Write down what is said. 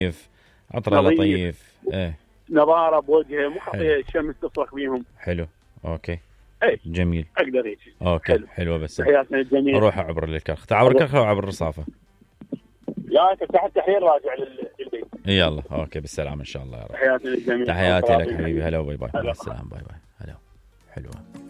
عطرة لطيف. ايه نظارة بوجهه، مو خطيه الشمس تفرق بيهم. حلو. اوكي ايه جميل. اقدر هيك. اوكي حلوة. بس تحياتنا الجميع. اروح اعبر للكرخ. تعبر الكرخ او عبر الرصافة؟ لا انت تحت الحين راجع للبيت. يلا اوكي بالسلامة ان شاء الله يا رب. تحياتي للجميع. تحياتي لك حبيبي. هلا باي باي. مع السلامة. باي باي. هلا. حلوة.